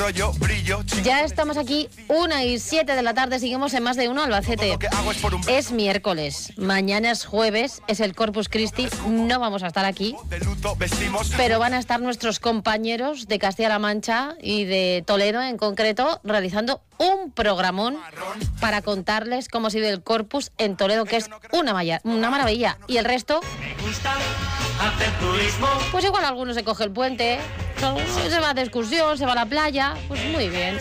Ya estamos aquí, 1:07 de la tarde, seguimos en Más de Uno Albacete. Es miércoles, mañana es jueves, es el Corpus Christi, no vamos a estar aquí, pero van a estar nuestros compañeros de Castilla-La Mancha y de Toledo en concreto, realizando un programón para contarles cómo ha sido el Corpus en Toledo, que es una maravilla. Y el resto, pues igual alguno se coge el puente, se va de excursión, se va a la playa, pues muy bien.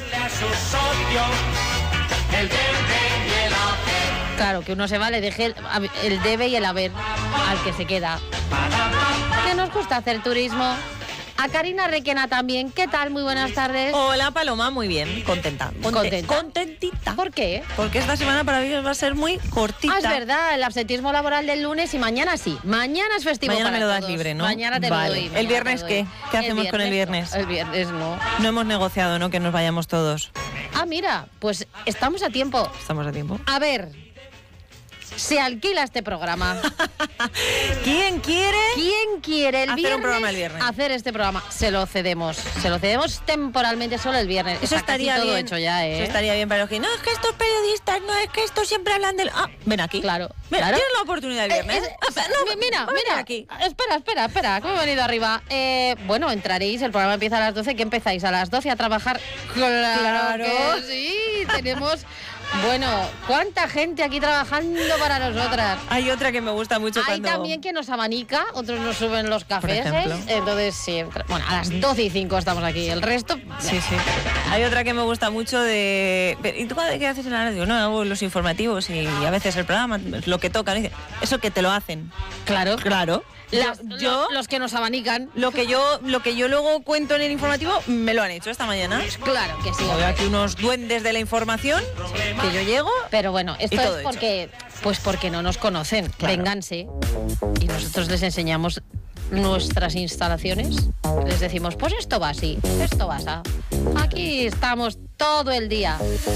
Claro, que uno se va, le deje el debe y el haber al que se queda. Que nos gusta hacer turismo. A Karina Requena también. ¿Qué tal? Muy buenas tardes. Hola, Paloma. Muy bien. Contenta. Contentita. ¿Por qué? Porque esta semana para mí va a ser muy cortita. Ah, es verdad. El absentismo laboral del lunes y mañana sí. Mañana es festivo. Mañana para me lo das todos. libre, ¿no? Mañana te lo doy. ¿El viernes qué? ¿Qué hacemos con el viernes? El viernes no. No hemos negociado, ¿no? Que nos vayamos todos. Ah, mira. Pues estamos a tiempo. ¿Estamos a tiempo? A ver. Se alquila este programa. ¿Quién quiere el hacer viernes un programa el viernes? hacer este programa? Se lo cedemos temporalmente solo el viernes. Eso estaría casi todo bien. hecho ya, ¿eh? Eso estaría bien para los que no, es que estos periodistas, no, es que estos siempre hablan del... Ah, ven aquí. Claro. Mira, tienes la oportunidad el viernes. Mira. Aquí. Espera, que me he venido arriba. Bueno, entraréis, el programa empieza a las 12, ¿qué empezáis? ¿A las 12 a trabajar? Claro que sí, tenemos... Bueno, ¿cuánta gente aquí trabajando para nosotras? Hay otra que me gusta mucho Hay cuando... también que nos abanica, otros nos suben los cafés, Por ejemplo. entonces sí, bueno, a las 12:05 estamos aquí, el resto... Sí. Hay otra que me gusta mucho de... ¿Y tú qué haces en la radio? No, hago los informativos y a veces el programa, lo que toca. Eso que te lo hacen. Claro. Yo los que nos abanican. Lo que yo luego cuento en el informativo me lo han hecho esta mañana. Claro que sí. Hay aquí unos duendes de la información que yo llego. Pero bueno, esto es porque... porque no nos conocen. Claro. Vénganse y nosotros les enseñamos nuestras instalaciones. Les decimos, pues esto va así, esto va así. Aquí estamos todo el día.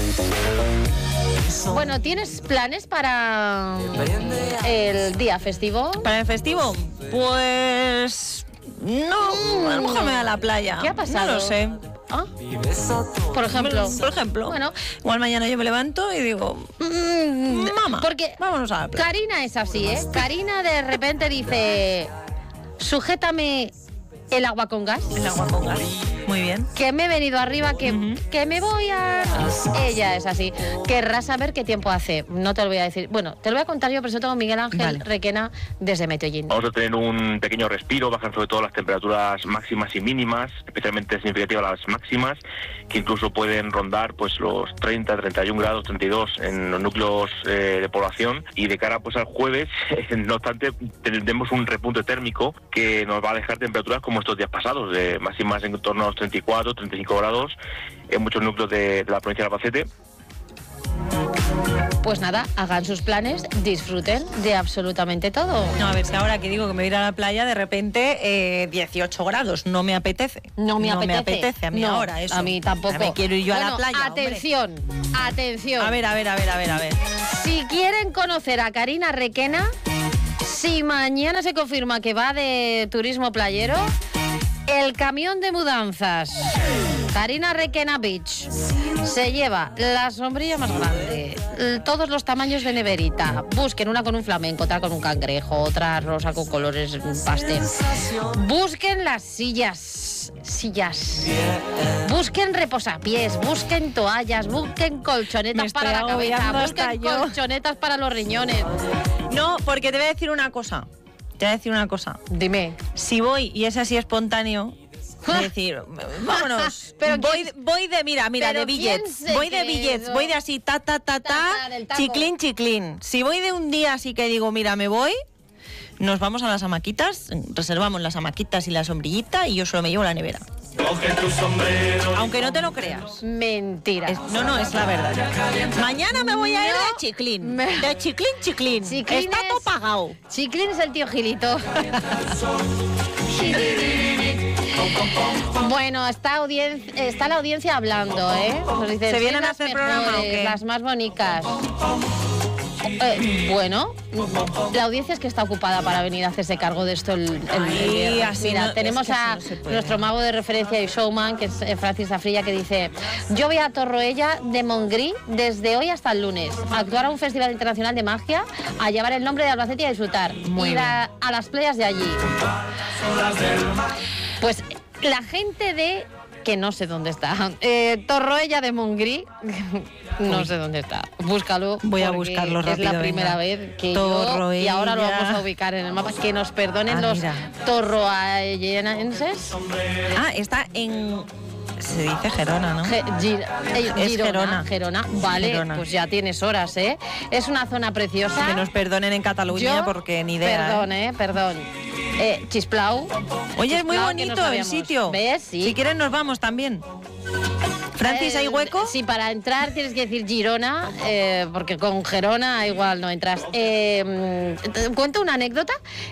Bueno, ¿tienes planes para el día festivo? ¿Para el festivo? Pues... No, a lo mejor me voy a la playa. ¿Qué ha pasado? No lo sé. ¿Ah? Por ejemplo. Bueno, igual mañana yo me levanto y digo... Mamá, porque vámonos a la playa. Karina es así, ¿eh? Karina de repente dice... Sujétame el agua con gas. El agua con gas. Muy bien. Que me he venido arriba, que me voy a... Ella es así. Querrás saber qué tiempo hace. No te lo voy a decir. Bueno, te lo voy a contar yo, pero eso tengo Miguel Ángel Requena desde Meteollín. Vamos a tener un pequeño respiro, bajan sobre todo las temperaturas máximas y mínimas, especialmente significativas las máximas, que incluso pueden rondar pues los 30, 31 grados, 32 en los núcleos de población. Y de cara pues al jueves, no obstante, tendremos un repunte térmico que nos va a dejar temperaturas como estos días pasados, de máximas en torno a los 34, 35 grados en muchos núcleos de la provincia de Albacete. Pues nada, hagan sus planes, disfruten de absolutamente todo. No, a ver, si ahora que digo que me voy a ir a la playa, de repente 18 grados, no me apetece. No me apetece a mí ahora eso. A mí tampoco. Me quiero ir yo a la playa, atención, hombre. atención. A ver. Si quieren conocer a Karina Requena, si mañana se confirma que va de turismo playero, el camión de mudanzas Karina Requena Beach se lleva la sombrilla más grande, todos los tamaños de neverita. Busquen una con un flamenco, otra con un cangrejo, otra rosa con colores pastel. Busquen las sillas. Busquen reposapiés, busquen toallas, busquen colchonetas para la cabeza, busquen colchonetas para los riñones. No, porque te voy a decir una cosa. Dime. Si voy y es así espontáneo, es decir, vámonos. Pero voy de, mira, de billets. Voy de billets, voy de así, chiclín. Si voy de un día así que digo, mira, me voy, nos vamos a las hamaquitas, reservamos las hamaquitas y la sombrillita y yo solo me llevo la nevera. Aunque no te lo creas. Mentira. No, es la verdad. Mañana me voy a ir de chiclín. De chiclín. Está todo pagado. Chiclín es el tío Gilito. Bueno, está la audiencia hablando, ¿eh? Nos dicen, ¿se vienen a hacer programa o qué? Las más bonitas. Bueno, la audiencia es que está ocupada para venir a hacerse cargo de esto el viernes. Mira, tenemos a nuestro mago de referencia y showman, que es Francis Afrilla, que dice: yo voy a Torroella de Montgrí desde hoy hasta el lunes, a actuar a un festival internacional de magia, a llevar el nombre de Albacete y a disfrutar, ir a las playas de allí. Pues la gente de... que no sé dónde está. Torroella de Montgrí, no sé dónde está. Búscalo. Voy a buscarlo rápido. Es la primera vez que Torroella. Y ahora lo vamos a ubicar en el mapa. Que nos perdonen los torroellenses. Está en... Se dice Gerona, ¿no? Gerona. Vale, Gerona. Pues ya tienes horas, ¿eh? Es una zona preciosa. Que nos perdonen en Cataluña porque ni idea. Perdón. Chisplau. Oye, es muy bonito el sitio. ¿Ves? Sí. Si quieres nos vamos también. Francis, ¿hay hueco? Sí, para entrar tienes que decir Girona, porque con Gerona igual no entras. Te cuento una anécdota.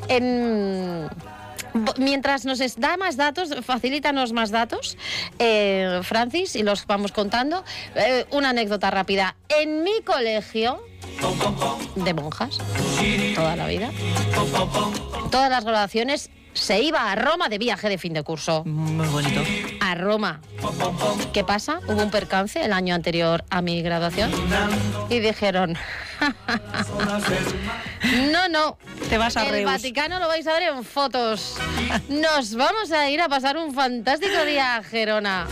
Mientras nos da más datos, facilítanos más datos, Francis, y los vamos contando. Una anécdota rápida. En mi colegio de monjas, toda la vida, todas las graduaciones se iba a Roma de viaje de fin de curso. Muy bonito. A Roma. ¿Qué pasa? Hubo un percance el año anterior a mi graduación y dijeron: no, te vas a el Vaticano lo vais a ver en fotos. Nos vamos a ir a pasar un fantástico día a Gerona.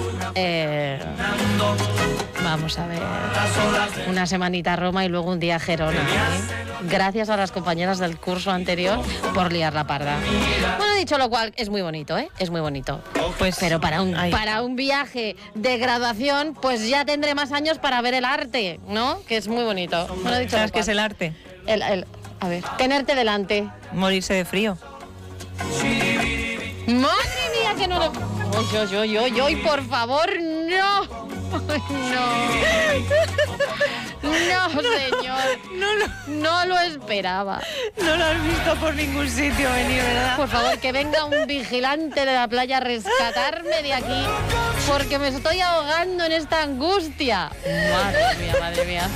Vamos a ver, una semanita a Roma y luego un día a Gerona, ¿eh? Gracias a las compañeras del curso anterior por liar la parda. Bueno, dicho lo cual, es muy bonito, ¿eh? Es muy bonito. Pues, pero para un viaje de graduación, pues ya tendré más años para ver el arte, ¿no? Que es muy bonito. Bueno, dicho ¿sabes qué es el arte? A ver, tenerte delante. Morirse de frío. ¡Madre mía, que no lo... ¡Oy, por favor, no! No, señor. No lo esperaba. No lo has visto por ningún sitio venir, ¿verdad? Por favor, que venga un vigilante de la playa a rescatarme de aquí, porque me estoy ahogando en esta angustia. Madre mía.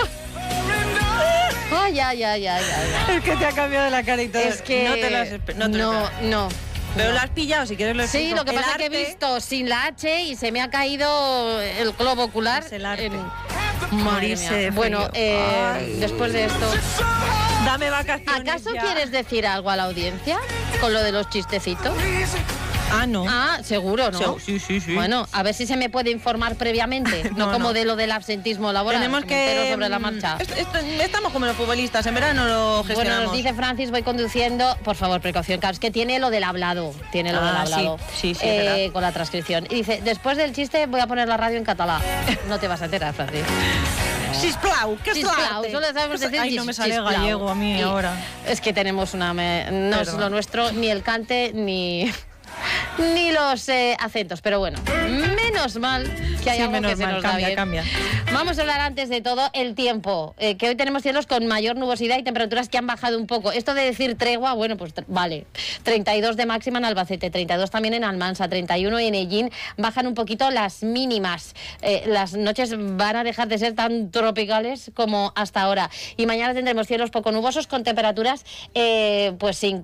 Ay. Es que te ha cambiado la cara y todo. Es que... No te lo has esperado. No. Pero lo has pillado, si quieres lo explico. Sí, lo que pasa es que he visto sin la H y se me ha caído el globo ocular. Es el arte. Morirse de frío. Bueno, después de esto... Dame vacaciones. ¿Acaso ya quieres decir algo a la audiencia con lo de los chistecitos? No. Seguro, ¿no? Sí. Bueno, a ver si se me puede informar previamente, no como de lo del absentismo laboral. Tenemos que sobre la marcha. Estamos como los futbolistas, en verano lo gestionamos. Bueno, nos dice Francis, voy conduciendo, por favor, precaución, claro, es que tiene lo del hablado, Sí, con la transcripción. Y dice, después del chiste voy a poner la radio en catalán. No te vas a enterar, Francis. Sisplau, ¿qué es Sisplau, solo sabemos decir no me sale gallego a mí ahora. Es que tenemos no es lo nuestro, ni el cante, ni los acentos, pero bueno, menos mal que hay algo que se nos da bien. Cambia. Vamos a hablar antes de todo el tiempo, que hoy tenemos cielos con mayor nubosidad y temperaturas que han bajado un poco. Esto de decir tregua, bueno, pues vale. 32 de máxima en Albacete, 32 también en Almansa, 31 en Ellín. Bajan un poquito las mínimas. Las noches van a dejar de ser tan tropicales como hasta ahora. Y mañana tendremos cielos poco nubosos con temperaturas pues sin